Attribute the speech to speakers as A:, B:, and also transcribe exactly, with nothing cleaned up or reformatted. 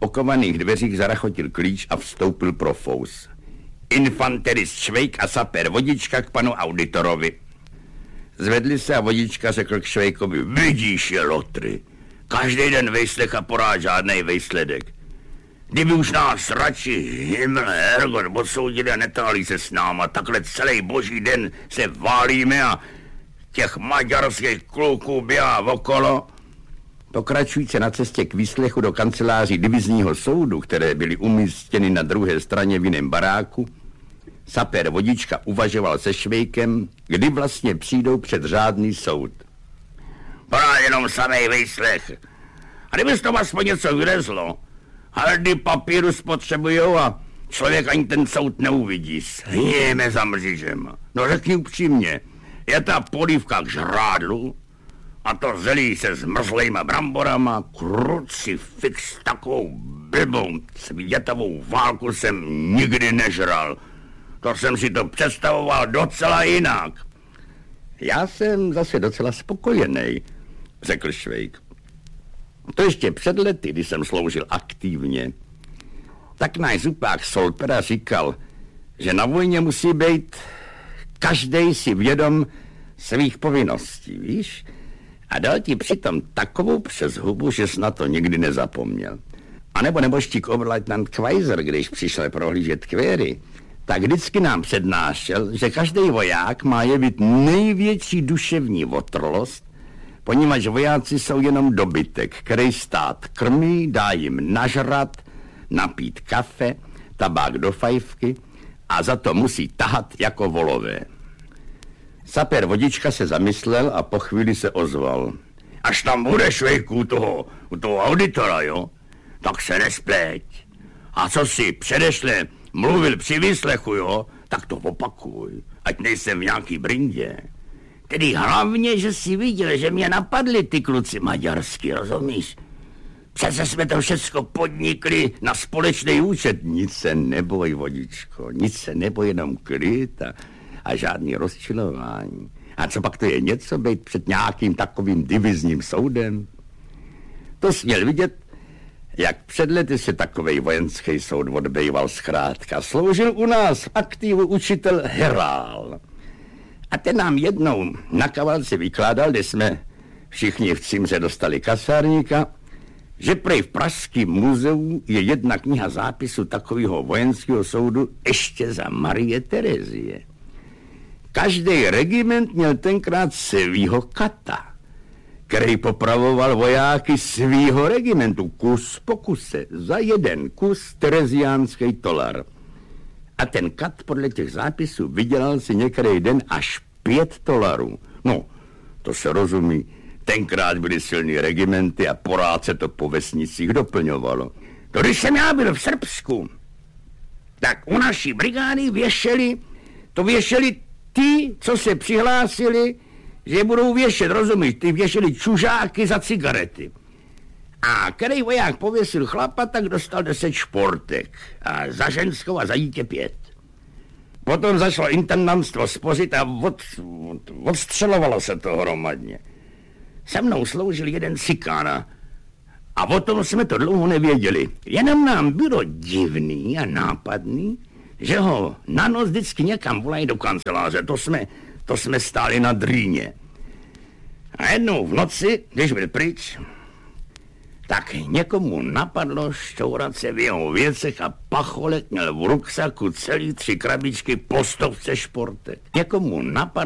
A: okovaných dveřích zarachotil klíč a vstoupil Profous. Infanterist Švejk a saper Vodička k panu auditorovi. Zvedli se a Vodička řekl k Švejkovi: vidíš je, lotry, každý den vejslech a porád žádnej vejsledek. Kdyby už nás radši Himmel Hergot odsoudili a netálí se s náma, takhle celý boží den se válíme a těch maďarských kluků běhá okolo. Pokračující na cestě k výslechu do kanceláří divizního soudu, které byly umístěny na druhé straně v jiném baráku, saper Vodička uvažoval se Švejkem, kdy vlastně přijdou před řádný soud. Porád jenom samej výslech. A kdyby z toho aspoň něco vylezlo, haldy papíru spotřebujou a člověk ani ten soud neuvidí. Sněme za mřížem. No řekni upřímně, je ta polívka k žrádlu a to zelí se zmrzlejma bramborama, krucifix, takovou blbou světovou válku jsem nikdy nežral. To jsem si to představoval docela jinak. Já jsem zase docela spokojený, řekl Švejk. To ještě před lety, kdy jsem sloužil aktivně. Tak náš zupák Solpera říkal, že na vojně musí být každej si vědom svých povinností, víš? A dal ti přitom takovou přes hubu, že jsi na to nikdy nezapomněl. A nebo nebožtík oberleutnant Kvajzer, když přišel prohlížet kvéry, tak vždycky nám přednášel, že každý voják má jevit největší duševní otrlost, poněvadž vojáci jsou jenom dobytek, který stát krmí, dá jim nažrat, napít kafe, tabák do fajfky a za to musí tahat jako volové. Saper Vodička se zamyslel a po chvíli se ozval. Až tam budeš, Švejku, u toho, u toho auditora, jo, tak se nespleť. A co si předešle mluvil při výslechu, jo, tak to opakuj, ať nejsem v nějaký brindě. Tedy hlavně, že si viděl, že mě napadli ty kluci maďarsky, rozumíš? Přece jsme to všecko podnikli na společný účet. Nic se neboj, Vodičko, nic se neboj, jenom klid a, a žádný rozčilování. A co pak to je něco být před nějakým takovým divizním soudem? To jsi měl vidět, jak před lety se takovej vojenský soud odbejval zkrátka. Sloužil u nás v aktivu učitel Herál. A ten nám jednou na kavalce vykládal, kde jsme všichni v Cimře dostali kasárníka, že prej v Pražském muzeu je jedna kniha zápisu takového vojenského soudu ještě za Marie Terezie. Každý regiment měl tenkrát svýho kata, který popravoval vojáky svýho regimentu kus po kuse, za jeden kus tereziánský tolar. A ten kat podle těch zápisů vydělal si některý den až pět dolarů. No, to se rozumí. Tenkrát byly silný regimenty a porád se to po vesnicích doplňovalo. To když jsem já byl v Srbsku, tak u naší brigády věšeli, to věšeli ty, co se přihlásili, že budou věšet, rozumíš, ty věšeli čužáky za cigarety. A který voják pověsil chlapa, tak dostal deset športek. A za ženskou a za dítě pět. Potom zašlo intendantstvo spořit a od, od, odstřelovalo se to hromadně. Se mnou sloužil jeden cikána a o tom jsme to dlouho nevěděli. Jenom nám bylo divný a nápadný, že ho na noc vždycky někam volají do kanceláře. To jsme, to jsme stáli na Drýně. A jednou v noci, když byl pryč, tak někomu napadlo šťourat se v jeho věcech a Pacholek měl v ruksaku celý tři krabičky po stovce športek. Někomu napadlo